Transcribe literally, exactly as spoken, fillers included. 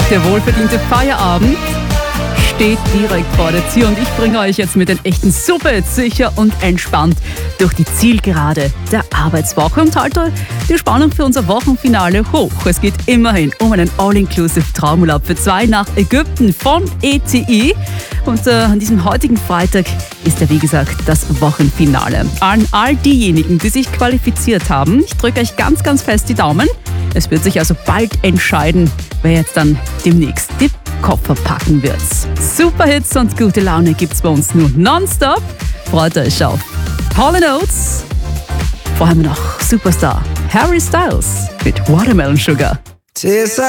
Der wohlverdiente Feierabend steht direkt vor der Tür und ich bringe euch jetzt mit den echten Super-Hits sicher und entspannt durch die Zielgerade der Arbeitswoche und halte die Spannung für unser Wochenfinale hoch. Es geht immerhin um einen All-Inclusive Traumurlaub für zwei nach Ägypten von E T I. Und äh, an diesem heutigen Freitag ist ja wie gesagt das Wochenfinale. An all diejenigen, die sich qualifiziert haben, ich drücke euch ganz, ganz fest die Daumen. Es wird sich also bald entscheiden, wer jetzt dann demnächst die Koffer packen wird. Superhits und gute Laune gibt's bei uns nur nonstop. Freut euch auf Hall and Oates. Vor allem noch Superstar Harry Styles mit Watermelon Sugar.